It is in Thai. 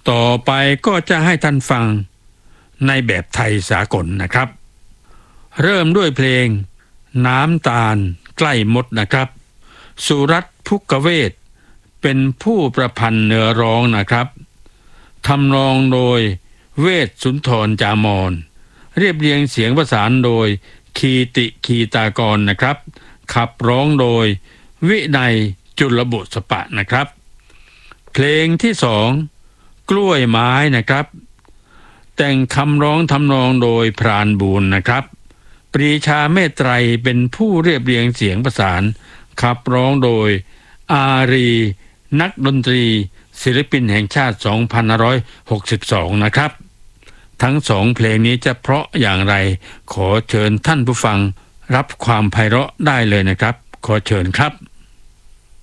ต่อไปก็จะให้ท่านฟังในแบบไทยสากลนะครับเริ่มด้วยเพลงน้ำตาลใกล้มดนะครับสุรัตน์ภุกเวทเป็นผู้ประพันธ์เนื้อร้องนะครับทำนองโดยเวชสุนทรจามรเรียบเรียงเสียงประสานโดยคีติคีตากรนะครับขับร้องโดยวินัยจุลบุษปะนะครับเพลงที่สองกล้วยไม้นะครับแต่งคำร้องทำนองโดยพรานบูรณ์นะครับปรีชาเมตไตรเป็นผู้เรียบเรียงเสียงประสานขับร้องโดยอารีนักดนตรีศิลปินแห่งชาติ2562นะครับทั้งสองเพลงนี้จะเพราะอย่างไรขอเชิญท่านผู้ฟังรับความไพเราะได้เลยนะครับขอเชิญครับ